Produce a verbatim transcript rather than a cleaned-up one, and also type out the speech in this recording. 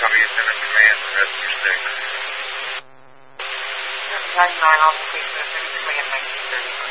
Copy, it's in a command for Rescue six. ninety-nine, I'll take the command nineteen thirty.